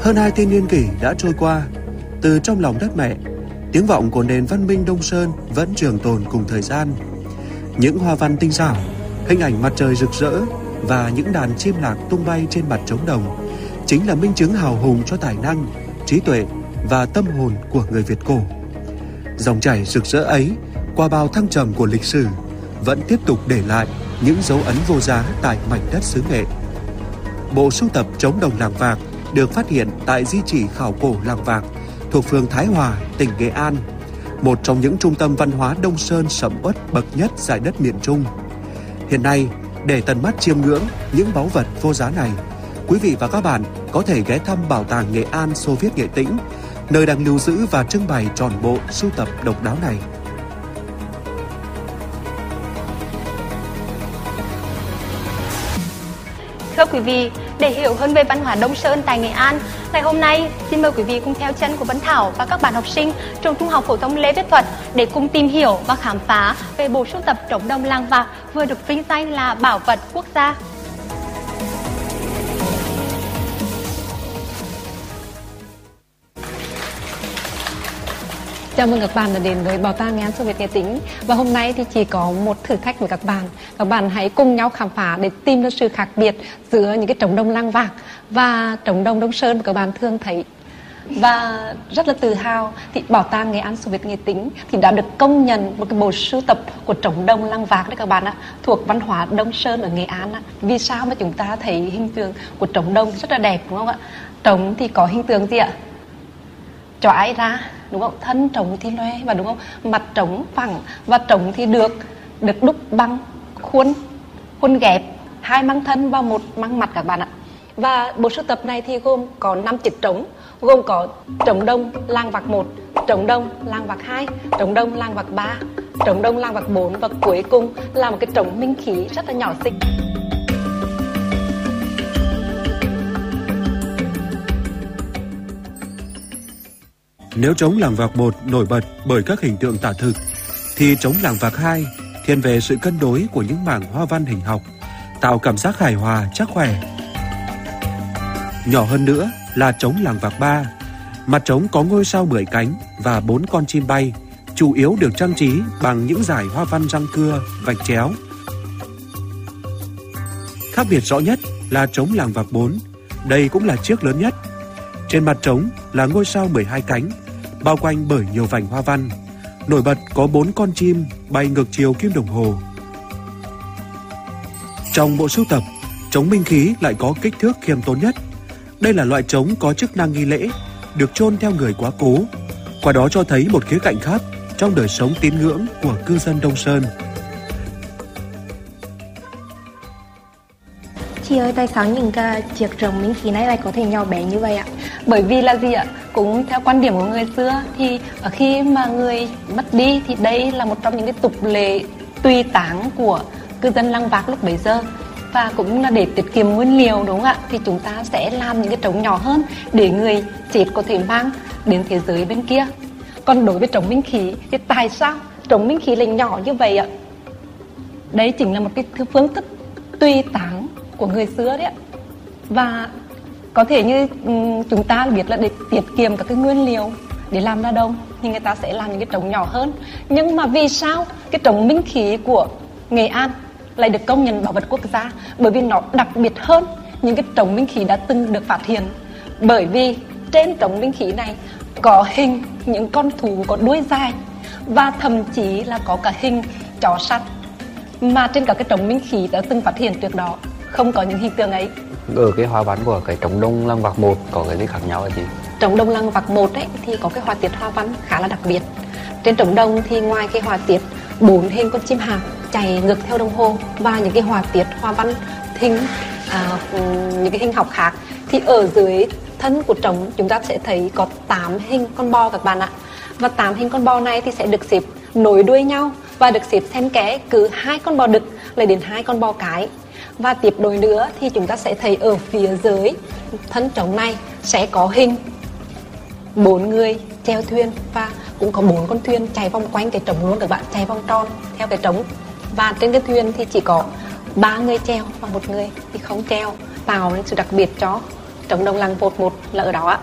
Hơn 2 thiên niên kỷ đã trôi qua, từ trong lòng đất mẹ, tiếng vọng của nền văn minh Đông Sơn vẫn trường tồn cùng thời gian. Những hoa văn tinh xảo, hình ảnh mặt trời rực rỡ và những đàn chim lạc tung bay trên mặt trống đồng chính là minh chứng hào hùng cho tài năng, trí tuệ và tâm hồn của người Việt cổ. Dòng chảy rực rỡ ấy qua bao thăng trầm của lịch sử vẫn tiếp tục để lại những dấu ấn vô giá tại mảnh đất xứ Nghệ. Bộ sưu tập trống đồng Làng Vạc được phát hiện tại di chỉ khảo cổ Làng Vạc thuộc phường Thái Hòa, tỉnh Nghệ An, một trong những trung tâm văn hóa Đông Sơn sầm uất bậc nhất dải đất miền Trung. Hiện nay, để tận mắt chiêm ngưỡng những báu vật vô giá này, quý vị và các bạn có thể ghé thăm Bảo tàng Nghệ An Xô Viết Nghệ Tĩnh, nơi đang lưu giữ và trưng bày trọn bộ sưu tập độc đáo này. Thưa quý vị, để hiểu hơn về văn hóa Đông Sơn tại Nghệ An, ngày hôm nay xin mời quý vị cùng theo chân của Vân Thảo và các bạn học sinh trường Trung học phổ thông Lê Viết Thuật để cùng tìm hiểu và khám phá về bộ sưu tập trống đồng Làng Vạc vừa được vinh danh là bảo vật quốc gia. Chào mừng các bạn đã đến với Bảo tàng Nghệ An Xô Viết Nghệ Tĩnh. Và hôm nay thì chỉ có một thử thách với các bạn. Các bạn hãy cùng nhau khám phá để tìm được sự khác biệt giữa những cái trống đồng Làng Vạc và trống đồng Đông Sơn mà các bạn thường thấy. Và rất là tự hào thì Bảo tàng Nghệ An Xô Viết Nghệ Tĩnh thì đã được công nhận một cái bộ sưu tập của trống đồng Làng Vạc đấy các bạn ạ, thuộc văn hóa Đông Sơn ở Nghệ An ạ. Vì sao mà chúng ta thấy hình tượng của trống đồng rất là đẹp đúng không ạ? Trống thì có hình tượng gì ạ? Choái ra đúng không? Thân trống thì loe và đúng không? Mặt trống phẳng và trống thì được đúc bằng khuôn ghép, 2 măng thân và 1 măng mặt các bạn ạ. Và bộ sưu tập này thì gồm có 5 chiếc trống, gồm có trống đồng Làng Vạc 1, trống đồng Làng Vạc 2, trống đồng Làng Vạc 3, trống đồng Làng Vạc 4 và cuối cùng là một cái trống minh khí rất là nhỏ xinh. Nếu trống Làng Vạc 1 nổi bật bởi các hình tượng tả thực, thì trống Làng Vạc 2 thiên về sự cân đối của những mảng hoa văn hình học, tạo cảm giác hài hòa, chắc khỏe. Nhỏ hơn nữa là trống Làng Vạc 3. Mặt trống có ngôi sao 10 cánh và 4 con chim bay, chủ yếu được trang trí bằng những dải hoa văn răng cưa, vạch chéo. Khác biệt rõ nhất là trống Làng Vạc 4. Đây cũng là chiếc lớn nhất. Trên mặt trống là ngôi sao 12 cánh, bao quanh bởi nhiều vành hoa văn. Nổi bật có 4 con chim bay ngược chiều kim đồng hồ. Trong bộ sưu tập, trống minh khí lại có kích thước khiêm tốn nhất. Đây là loại trống có chức năng nghi lễ, được chôn theo người quá cố. Qua đó cho thấy một khía cạnh khác trong đời sống tín ngưỡng của cư dân Đông Sơn. Chị ơi, tại sao những cái chiếc trống minh khí này lại có thể nhỏ bé như vậy ạ? Bởi vì là gì ạ? Cũng theo quan điểm của người xưa thì khi mà người mất đi thì đây là một trong những cái tục lệ tùy táng của cư dân Làng Vạc lúc bấy giờ. Và cũng là để tiết kiệm nguyên liệu đúng không ạ? Thì chúng ta sẽ làm những cái trống nhỏ hơn để người chết có thể mang đến thế giới bên kia. Còn đối với trống minh khí thì tại sao trống minh khí lại nhỏ như vậy ạ? Đấy chính là một cái phương thức tùy táng của người xưa đấy ạ. Và có thể như chúng ta biết là để tiết kiệm các cái nguyên liệu để làm ra đồng thì người ta sẽ làm những cái trống nhỏ hơn. Nhưng mà vì sao cái trống minh khí của Nghệ An lại được công nhận bảo vật quốc gia? Bởi vì nó đặc biệt hơn những cái trống minh khí đã từng được phát hiện. Bởi vì trên trống minh khí này có hình những con thú có đuôi dài và thậm chí là có cả hình chó săn, mà trên các cái trống minh khí đã từng phát hiện trước đó không có những hình tượng ấy. Ở cái hoa văn của cái trống đồng Làng Vạc 1 có cái gì khác nhau hả chị? Trống đồng Làng Vạc 1 ấy thì có cái họa tiết hoa văn khá là đặc biệt. Trên trống đồng thì ngoài cái họa tiết 4 hình con chim hạc chạy ngược theo đồng hồ và những cái họa tiết hoa văn hình những cái hình học khác, thì ở dưới thân của trống chúng ta sẽ thấy có 8 hình con bò các bạn ạ. Và 8 hình con bò này thì sẽ được xếp nối đuôi nhau và được xếp xen kẽ, cứ 2 con bò đực lại đến 2 con bò cái. Và tiếp đối nữa thì chúng ta sẽ thấy ở phía dưới thân trống này sẽ có hình 4 người chèo thuyền và cũng có 4 con thuyền chạy vòng quanh cái trống luôn các bạn, chạy vòng tròn theo cái trống. Và trên cái thuyền thì chỉ có 3 người chèo và 1 người thì không chèo, tạo nên sự đặc biệt cho trống đồng làng Pột 1 là ở đó ạ.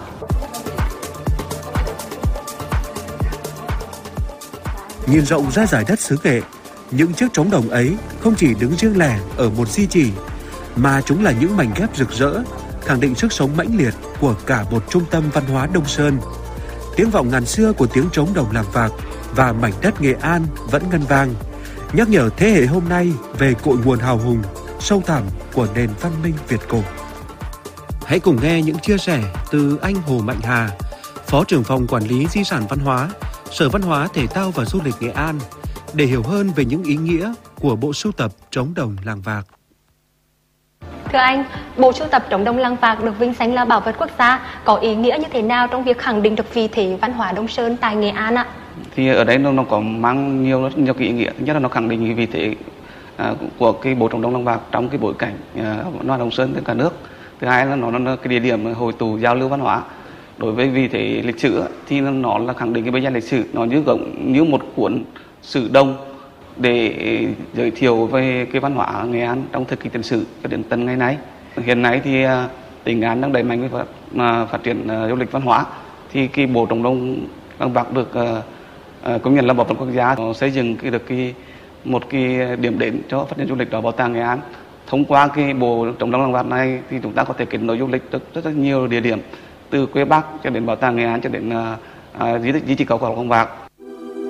Nhìn rộng ra dải đất xứ Nghệ, những chiếc trống đồng ấy không chỉ đứng riêng lẻ ở một di chỉ, mà chúng là những mảnh ghép rực rỡ, khẳng định sức sống mãnh liệt của cả một trung tâm văn hóa Đông Sơn. Tiếng vọng ngàn xưa của tiếng trống đồng làng Vạc và mảnh đất Nghệ An vẫn ngân vang, nhắc nhở thế hệ hôm nay về cội nguồn hào hùng, sâu thẳm của nền văn minh Việt cổ. Hãy cùng nghe những chia sẻ từ anh Hồ Mạnh Hà, Phó trưởng phòng quản lý di sản văn hóa, Sở Văn hóa Thể thao và Du lịch Nghệ An, để hiểu hơn về những ý nghĩa của bộ sưu tập trống đồng làng Vạc. Thưa anh, bộ sưu tập trống đồng làng Vạc được vinh danh là bảo vật quốc gia có ý nghĩa như thế nào trong việc khẳng định được vị thế văn hóa Đông Sơn tại Nghệ An ạ? Thì ở đây nó có mang nhiều cái ý nghĩa. Thứ nhất là nó khẳng định cái vị thế của cái bộ trống đồng làng Vạc trong cái bối cảnh văn hóa Đông Sơn trên cả nước. Thứ hai là nó là cái địa điểm hội tụ giao lưu văn hóa. Đối với vị thế lịch sử thì nó là khẳng định cái bề dày lịch sử, nó như một cuốn sử đông để giới thiệu về cái văn hóa Nghệ An trong thời kỳ tiền sử cho đến tận ngày nay. Hiện nay thì tỉnh Nghệ An đang đẩy mạnh với phát triển du lịch văn hóa, thì cái bộ trống đồng làng Vạc được công nhận là bảo vật quốc gia, xây dựng một cái điểm đến cho phát triển du lịch đó bảo tàng Nghệ An. Thông qua cái bộ trống đồng làng Vạc này thì chúng ta có thể kết nối du lịch rất nhiều địa điểm, từ quê Bắc cho đến bảo tàng Nghệ An cho đến di tích khảo cổ học làng Vạc.